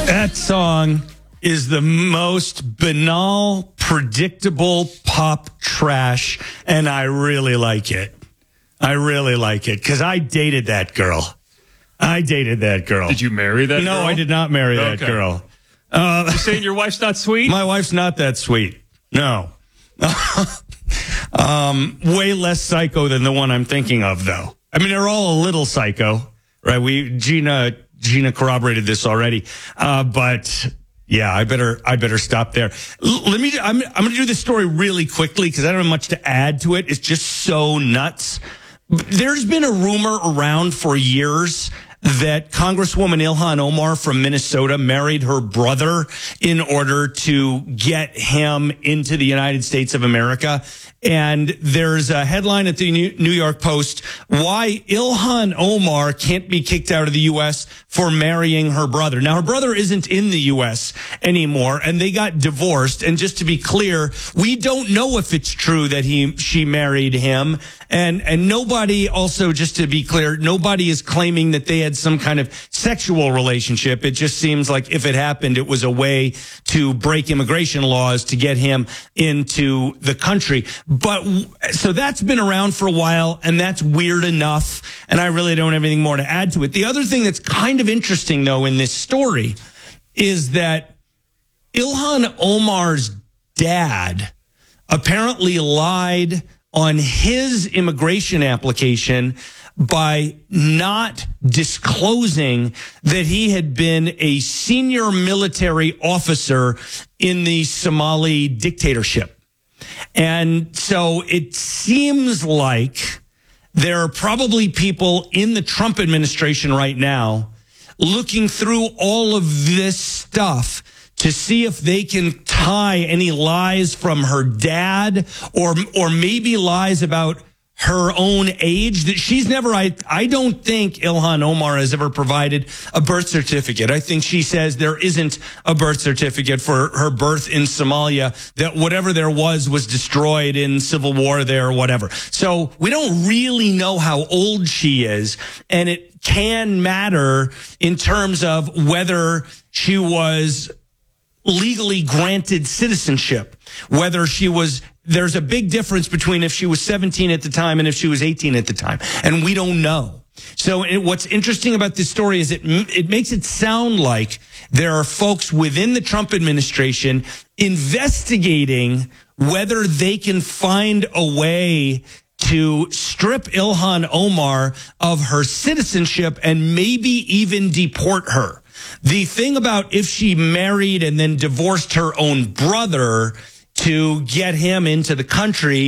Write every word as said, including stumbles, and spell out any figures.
That song is the most banal, predictable pop trash, and I really like it. I really like it because I dated that girl. I dated that girl. Did you marry that no, girl? No, I did not marry that okay. girl. Uh, You're saying your wife's not sweet? My wife's not that sweet. No. um, way less psycho than the one I'm thinking of, though. I mean, they're all a little psycho, right? We Gina Gina corroborated this already, uh, but yeah, I better I better stop there. L- let me. I'm I'm going to do this story really quickly because I don't have much to add to it. It's just so nuts. There's been a rumor around for years that Congresswoman Ilhan Omar from Minnesota married her brother in order to get him into the United States of America. And there's a headline at the New York Post, why Ilhan Omar can't be kicked out of the U S for marrying her brother. Now, her brother isn't in the U S anymore, and they got divorced. And just to be clear, we don't know if it's true that he she married him. And and nobody, also just to be clear, nobody is claiming that they had some kind of sexual relationship. It just seems like if it happened, it was a way to break immigration laws to get him into the country. But so that's been around for a while, and that's weird enough. And I really don't have anything more to add to it. The other thing that's kind of interesting, though, in this story is that Ilhan Omar's dad apparently lied on his immigration application by not disclosing that he had been a senior military officer in the Somali dictatorship. And so it seems like there are probably people in the Trump administration right now looking through all of this stuff to see if they can tie any lies from her dad or or maybe lies about her own age that she's never, I, I don't think Ilhan Omar has ever provided a birth certificate. I think she says there isn't a birth certificate for her birth in Somalia, that whatever there was was destroyed in civil war there or whatever. So we don't really know how old she is, and it can matter in terms of whether she was legally granted citizenship, whether she was, there's a big difference between if she was seventeen at the time and if she was eighteen at the time. And we don't know. So it, what's interesting about this story is it, it makes it sound like there are folks within the Trump administration investigating whether they can find a way to strip Ilhan Omar of her citizenship and maybe even deport her. The thing about if she married and then divorced her own brother to get him into the country